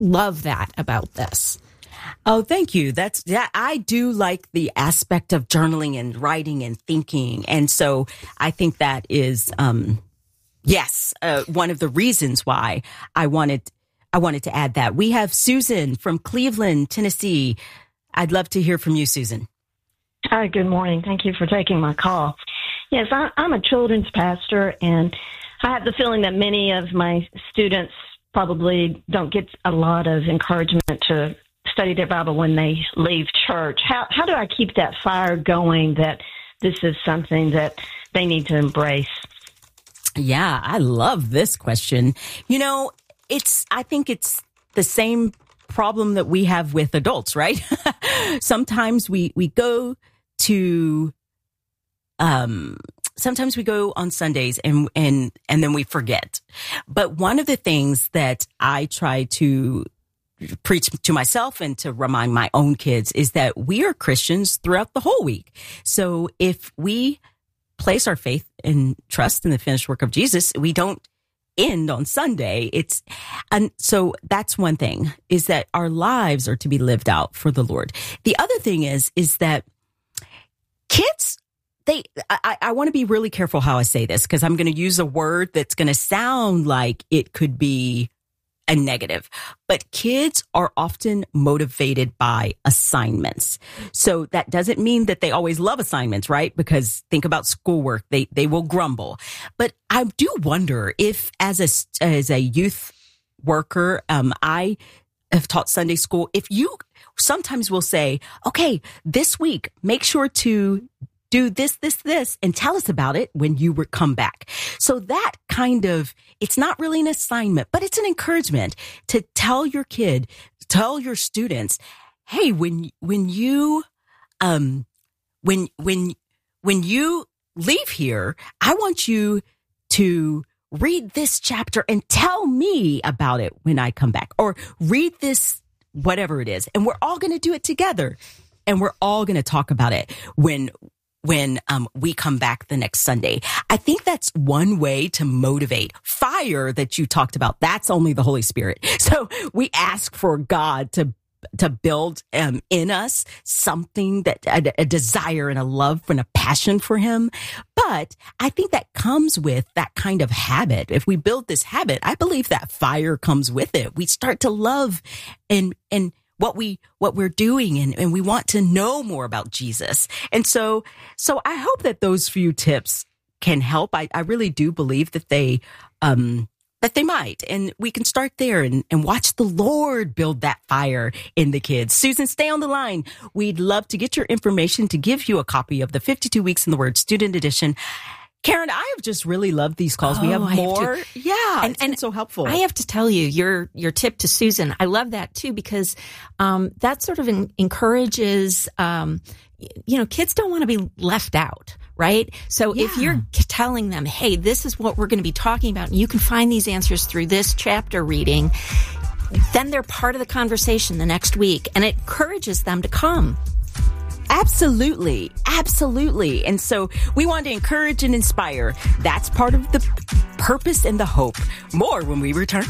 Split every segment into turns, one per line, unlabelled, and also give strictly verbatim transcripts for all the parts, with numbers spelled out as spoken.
love that about this.
Oh, thank you. That's, yeah, I do like the aspect of journaling and writing and thinking. And so I think that is, um, yes, uh, one of the reasons why I wanted, I wanted to add that. We have Susan from Cleveland, Tennessee. I'd love to hear from you, Susan.
Hi, good morning. Thank you for taking my call. Yes, I, I'm a children's pastor, and I have the feeling that many of my students probably don't get a lot of encouragement to study their Bible when they leave church. How how do I keep that fire going that this is something that they need to embrace?
Yeah, I love this question. You know, it's, I think it's the same problem that we have with adults, right? Sometimes we, we go to, um, sometimes we go on Sundays and, and, and then we forget. But one of the things that I try to preach to myself and to remind my own kids is that we are Christians throughout the whole week. So if we place our faith and trust in the finished work of Jesus, we don't end on Sunday. It's, and so that's one thing, is that our lives are to be lived out for the Lord. The other thing is, is that kids, they, I, I want to be really careful how I say this, because I'm going to use a word that's going to sound like it could be a negative, but kids are often motivated by assignments. So that doesn't mean that they always love assignments, right? Because think about schoolwork, they, they will grumble. But I do wonder if as a, as a youth worker, um, I have taught Sunday school. If you sometimes will say, okay, this week, make sure to do this, this, this, and tell us about it when you were come back. So that kind of, it's not really an assignment, but it's an encouragement to tell your kid, tell your students, hey, when, when you, um, when, when, when you leave here, I want you to read this chapter and tell me about it when I come back, or read this, whatever it is. And we're all going to do it together, and we're all going to talk about it when when um we come back the next Sunday. I think that's one way to motivate. Fire that you talked about, that's only the Holy Spirit. So we ask for God to to build um in us something that a, a desire and a love and a passion for him. But I think that comes with that kind of habit. If we build this habit, I believe that fire comes with it. We start to love and and what we, what we're doing, and, and we want to know more about Jesus. And so, so I hope that those few tips can help. I, I really do believe that they, um, that they might. And we can start there and, and watch the Lord build that fire in the kids. Susan, stay on the line. We'd love to get your information to give you a copy of the fifty-two Weeks in the Word Student Edition. Karen, I have just really loved these calls. Oh, we have more. Have to, yeah,
and,
it's been
and
so helpful.
I have to tell you, your your tip to Susan, I love that too, because um, that sort of in, encourages, um, you know, kids don't want to be left out, right? So yeah. If you're telling them, hey, this is what we're going to be talking about, and you can find these answers through this chapter reading, then they're part of the conversation the next week, and it encourages them to come.
Absolutely. Absolutely. And so we want to encourage and inspire. That's part of the purpose and the hope. More when we return.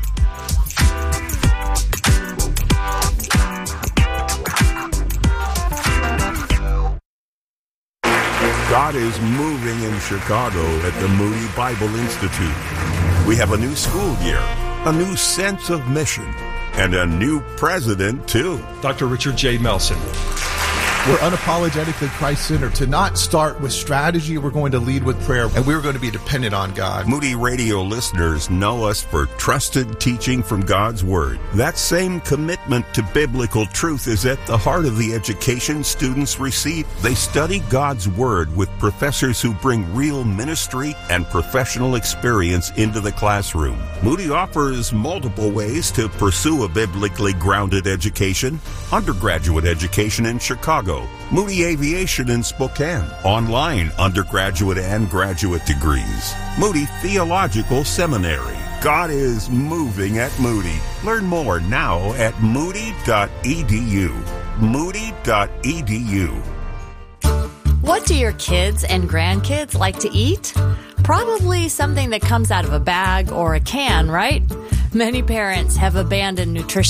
God is moving in Chicago at the Moody Bible Institute. We have a new school year, a new sense of mission, and a new president, too.
Doctor Richard J. Melson.
We're unapologetically Christ-centered. To not start with strategy, we're going to lead with prayer, and we're going to be dependent on God.
Moody Radio listeners know us for trusted teaching from God's Word. That same commitment to biblical truth is at the heart of the education students receive. They study God's Word with professors who bring real ministry and professional experience into the classroom. Moody offers multiple ways to pursue a biblically grounded education. Undergraduate education in Chicago, Moody Aviation in Spokane, online undergraduate and graduate degrees, Moody Theological Seminary. God is moving at Moody. Learn more now at moody dot e d u. moody dot e d u.
What do your kids and grandkids like to eat? Probably something that comes out of a bag or a can, right? Many parents have abandoned nutrition